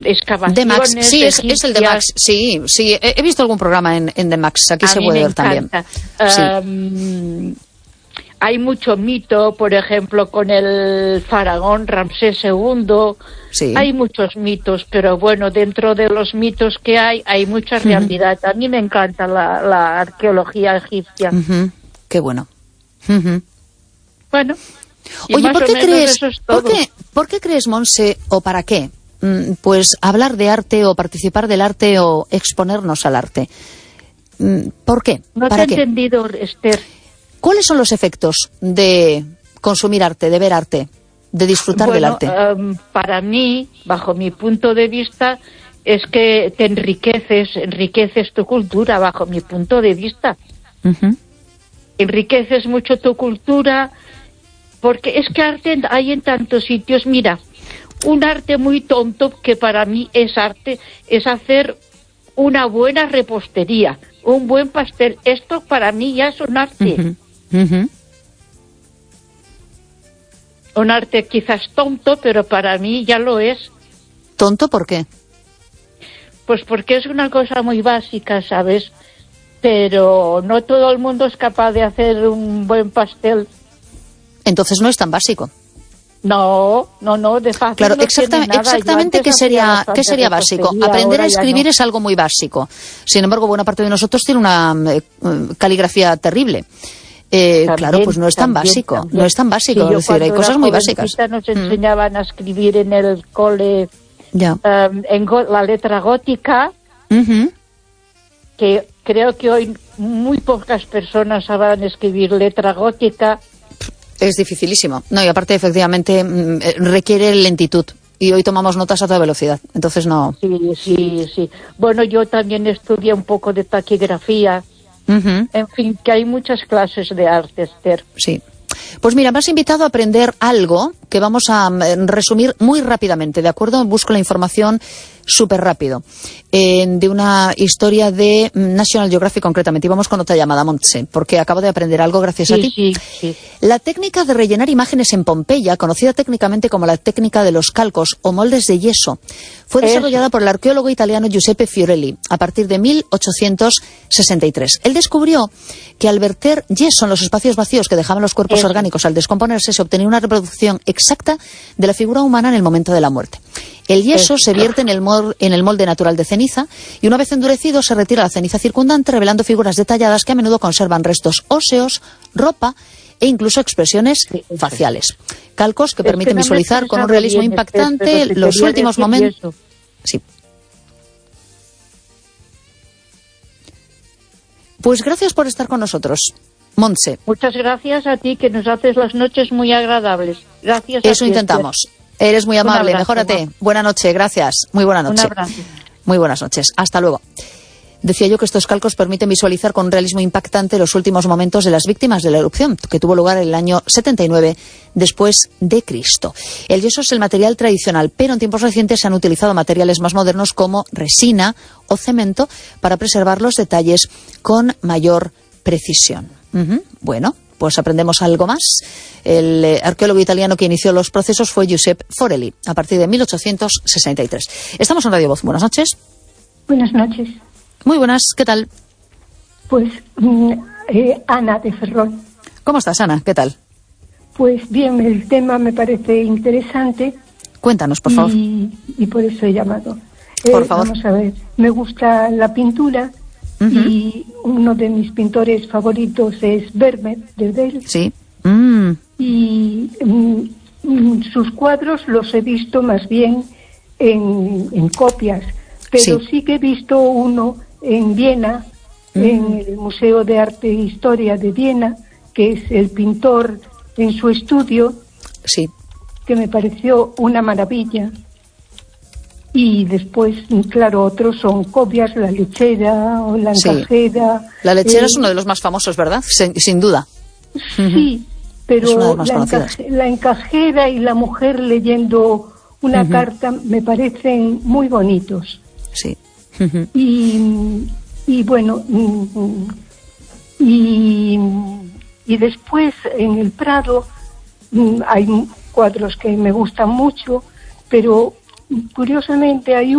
excavaciones. D-Max, sí, es el D-Max, sí, he visto algún programa en D-Max, aquí se puede ver también. Sí. Hay mucho mito, por ejemplo, con el faraón Ramsés II. Sí. Hay muchos mitos, pero bueno, dentro de los mitos que hay mucha realidad. A mí me encanta la arqueología egipcia. Qué bueno. Bueno, y oye, más ¿por qué o menos crees, eso es todo. ¿por qué crees, Montse, o para qué? Pues hablar de arte o participar del arte o exponernos al arte. ¿Por qué? No te ¿Para he qué? entendido, Esther. ¿Cuáles son los efectos de consumir arte, de ver arte, de disfrutar del arte? Para mí, bajo mi punto de vista, es que te enriqueces tu cultura, bajo mi punto de vista. Enriqueces mucho tu cultura, porque es que arte hay en tantos sitios. Mira, un arte muy tonto que para mí es arte, es hacer una buena repostería, un buen pastel. Esto para mí ya es un arte. Un arte quizás tonto, pero para mí ya lo es. ¿Tonto por qué? Pues porque es una cosa muy básica, ¿sabes? Pero no todo el mundo es capaz de hacer un buen pastel. Entonces no es tan básico. No, de fácil. Claro, no exactamente ¿qué sería básico? Aprender a escribir es algo muy básico. Sin embargo, buena parte de nosotros tiene una caligrafía terrible. Claro, pues no es tan básico. No es tan básico. Sí, es decir, hay cosas muy básicas. Nos enseñaban a escribir en el cole en la letra gótica, que creo que hoy muy pocas personas saben escribir letra gótica. Es dificilísimo. No, y aparte, efectivamente, requiere lentitud. Y hoy tomamos notas a toda velocidad. Entonces no... Sí. Bueno, yo también estudié un poco de taquigrafía. En fin, que hay muchas clases de arte, Esther. Sí. Pues mira, me has invitado a aprender algo que vamos a resumir muy rápidamente, ¿de acuerdo? Busco la información súper rápido. De una historia de National Geographic concretamente. Y vamos con otra llamada, Montse, porque acabo de aprender algo gracias a ti. Sí. La técnica de rellenar imágenes en Pompeya, conocida técnicamente como la técnica de los calcos o moldes de yeso, fue desarrollada por el arqueólogo italiano Giuseppe Fiorelli a partir de 1863. Él descubrió que al verter yeso en los espacios vacíos que dejaban los cuerpos orgánicos al descomponerse, se obtenía una reproducción exacta de la figura humana en el momento de la muerte. El yeso se vierte en el molde natural de ceniza y una vez endurecido se retira la ceniza circundante, revelando figuras detalladas que a menudo conservan restos óseos, ropa e incluso expresiones faciales. Calcos que permiten visualizar con un realismo impactante los últimos momentos. Sí. Pues gracias por estar con nosotros, Montse. Muchas gracias a ti, que nos haces las noches muy agradables. Gracias. Eso intentamos. Eres muy amable, mejórate. Buena noche, gracias. Muy buena noche. Un abrazo. Muy buenas noches. Hasta luego. Decía yo que estos calcos permiten visualizar con un realismo impactante los últimos momentos de las víctimas de la erupción, que tuvo lugar en el año 79 después de Cristo. El yeso es el material tradicional, pero en tiempos recientes se han utilizado materiales más modernos como resina o cemento para preservar los detalles con mayor precisión. Bueno, pues aprendemos algo más. El arqueólogo italiano que inició los procesos fue Giuseppe Fiorelli, a partir de 1863. Estamos en Radio Voz. Buenas noches. Buenas noches. Muy buenas, ¿qué tal? Pues Ana de Ferrol. ¿Cómo estás, Ana? ¿Qué tal? Pues bien, el tema me parece interesante. Cuéntanos, por favor. Y por eso he llamado. Por favor. Vamos a ver, me gusta la pintura y uno de mis pintores favoritos es Vermeer, de Delft. Sí. Y sus cuadros los he visto más bien en copias, pero sí que he visto uno en Viena, en el Museo de Arte e Historia de Viena, que es el pintor en su estudio, que me pareció una maravilla. Y después, claro, otros son copias, la lechera o la encajera. La lechera es uno de los más famosos, ¿verdad? Sin duda. Sí, pero la encajera y la mujer leyendo una carta me parecen muy bonitos. Sí. Y bueno, y después en el Prado hay cuadros que me gustan mucho, pero curiosamente hay